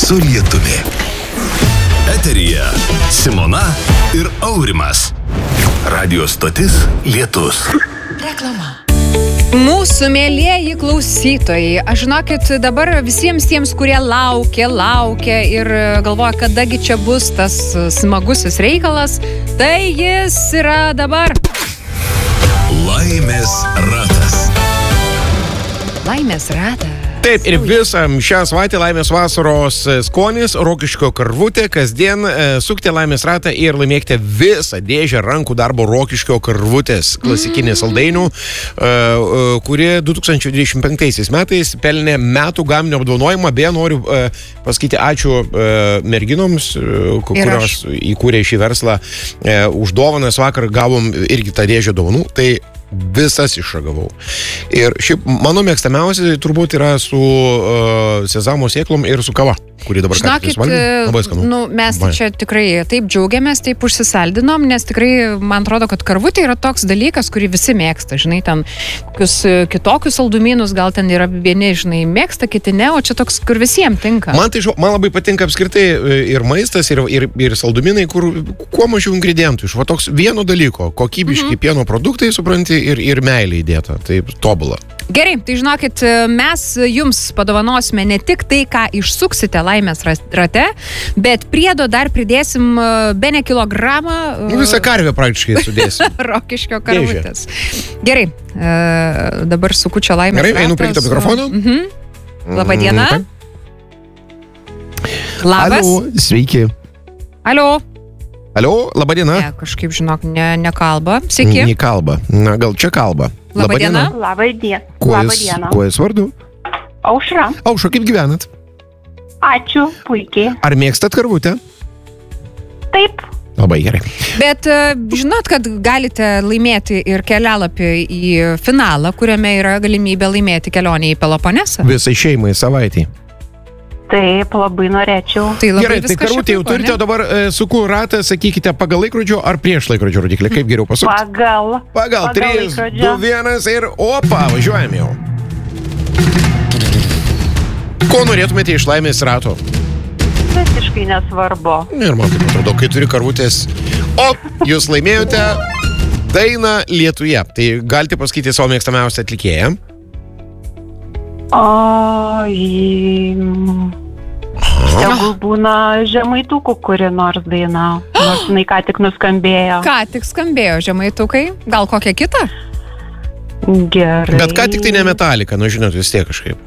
su lietumi. Eteryje Simona ir Aurimas. Radio stotis Lietus. Reklama. Mūsų mėlieji klausytojai, aš žinokit, dabar visiems tiems, kurie laukia ir galvoja, kadagi čia bus tas smagusis reikalas, tai jis yra dabar. Laimės ratas. Laimės ratas. Taip, ir visą šią savaitę Laimės vasaros skonis, Rokiškio karvutė, kasdien sukite Laimės ratą ir laimėkite visą dėžę rankų darbo Rokiškio karvutės klasikinė saldainių, kuri 2025 metais pelnė metų gaminio apdovanojimą. Beje, noriu pasakyti ačiū merginoms, kurios įkūrė šį verslą. Už dovanas vakar gavom irgi tą dėžę dovanų. Tai visas išragavau. Ir šiaip mano mėgstamiausia turbūt yra su sezamo sėklom ir su kava, kuri dabar žinokit, labai skanu. Mes čia tikrai taip džiaugiamės, taip užsisaldinom, nes tikrai man atrodo, kad karvutė yra toks dalykas, kurį visi mėgsta. Žinai, ten kitokius saldumynus, gal ten yra vieni, žinai, mėgsta, kiti ne, o čia toks, kur visiems tinka. Man labai patinka apskritai ir maistas, ir saldumynai, kur kuo mažiau ingredientų. Iš va toks vieno dalyko, kokybiški pieno produktai, supranti, ir meilė įdėta. Tai tobula. Gerai, tai žinokit, mes jums padovanosime ne tik tai, ką išsuksite Laimės rate, bet priedo dar pridėsim bene kilogramą. Visą karvę praktiškai sudėsim. Rokiškio karvutės. Gerai, dabar sukučio Laimės ratas. Gerai, einu prie kito mikrofono. Labadiena. Labas. Alio, sveiki. Alio. Alio, labadiena. Ne, kažkaip, žinok, ne kalba. Sveiki. Ne kalba. Na, gal čia kalba. Labadiena. Labadiena. Kuo jūs vardu? Aušra. Aušra, kaip gyvenat? Ačiū, puikiai. Ar mėgstat karvutę? Taip. Labai gerai. Bet žinot, kad galite laimėti ir kelialapį į finalą, kuriame yra galimybė laimėti kelionę į Peloponesą? Visai šeimai savaitį. Taip, labai norėčiau. Tai labai gerai, tai karvutė jau turite, o dabar suku ratą, sakykite, pagal laikrodžio ar prieš laikrodžio rodiklį, kaip geriau pasukti? Pagal 3, 2, 1 ir opa, važiuojam jau. Ko norėtumėte iš Laimės rato? Visiškai nesvarbu. Ir man taip atrodo, kai turi karvutės, jūs laimėjote dainą Lietuje. Tai galite pasakyti savo mėgstamiausią atlikėją? Jeigu būna Žemaituku, kuri nors daina, nors jinai ką tik nuskambėjo. Ką tik skambėjo Žemaitukai? Gal kokią kitą? Gerai. Bet ką tik tai ne Metallica, nu žinot, vis tiek kažkaip.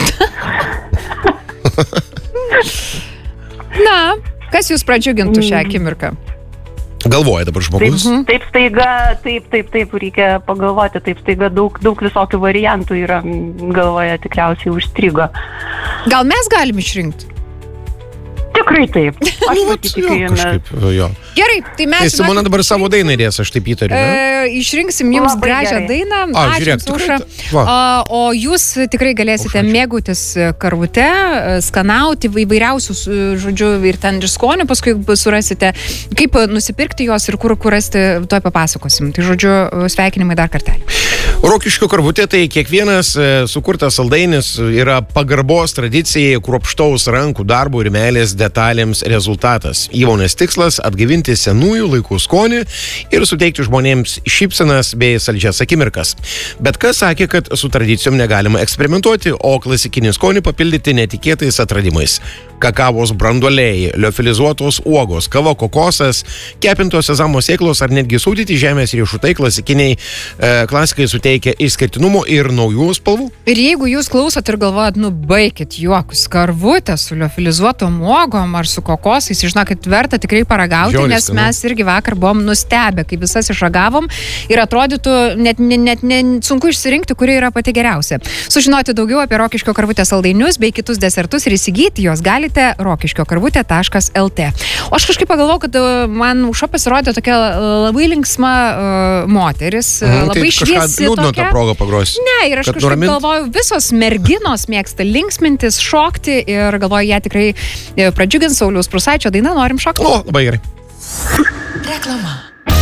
Na, kas jūs pradžiugintų šią akimirką? Galvoja dabar žmogus. Taip staiga, taip, reikia pagalvoti, taip staiga daug visokių variantų yra galvoje, tikriausiai užstrigo. Gal mes galim išrinkti? Tikrai taip. Aš kažkaip, jo. Gerai, tai mes... Tai Simona dabar savo dainą dės, aš taip įtariu, ne? Išrinksim jums gražią dainą. Ačiū, Aušra. O jūs tikrai galėsite mėgautis karvute, skanauti įvairiausius, žodžiu, ir ten ir skonių, paskui surasite, kaip nusipirkti jos ir kur rasti, tuoj papasakosim. Tai, žodžiu, sveikinimai dar kartelį. Rokiškio karvutė, tai kiekvienas sukurtas saldainis yra pagarbos tradicijai, kruopštaus rankų darbo ir meilės detalėms rezultatas. Įmonės tikslas – atgaivinti senųjų laikų skonį ir suteikti žmonėms šypsenas bei saldžias akimirkas. Bet kas sakė, kad su tradicijom negalima eksperimentuoti, o klasikinį skonį papildyti netikėtais atradimais. Kakavos branduoliai, liofilizuotos uogos, kava kokosas, kepintos sezamo sėklos ar netgi sūdyti žemės riešutai klasikai suteikia išskirtinumo ir naujų spalvų. Ir jeigu jūs klausot ir galvojat, baikit juokus, karvutę su liofilizuotom uogom ar su kokosais, žinokit, verta tikrai paragauti, nes mes irgi vakar buvom nustebę, kai visas išragavom ir atrodytų net sunku išsirinkti, kuri yra pati geriausia. Sužinoti daugiau apie Rokiškio karvutės saldainius bei kitus desertus ir įsigyti juos galite rokiškiokarvutė.lt. O aš kažkaip pagalvojau, kad man Aušra pasirodė tokia labai linksma moteris, labai šviesi tokia. Liūdno tą progą pagrosi. Ne, ir aš kažkaip galvoju, visos merginos mėgsta linksmintis, šokti ir galvoju, ją tikrai pradžiugins Sauliaus Prūsaičio daina, norim šokti. O, labai gerai. Reklama.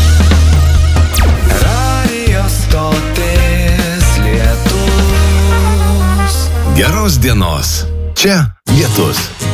Radio stotis Lietus. Geros dienos. Čia Lietus.